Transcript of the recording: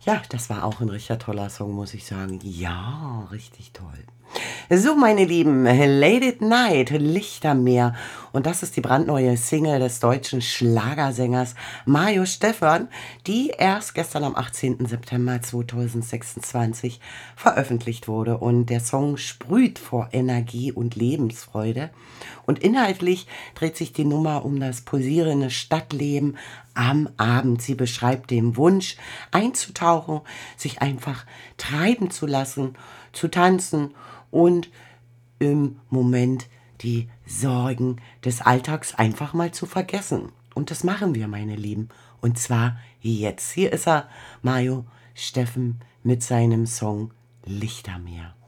Ja, das war auch ein richtig toller Song, muss ich sagen. Ja, richtig toll. So, meine Lieben, Late at Night, Lichtermeer. Und das ist die brandneue Single des deutschen Schlagersängers Mario Stephan, die erst gestern am 18. September 2026 veröffentlicht wurde. Und der Song sprüht vor Energie und Lebensfreude. Und inhaltlich dreht sich die Nummer um das pulsierende Stadtleben am Abend. Sie beschreibt den Wunsch, einzutauchen, sich einfach treiben zu lassen, zu tanzen und im Moment die Sorgen des Alltags einfach mal zu vergessen. Und das machen wir, meine Lieben. Und zwar jetzt. Hier ist er, Mario Steffen, mit seinem Song Lichtermeer.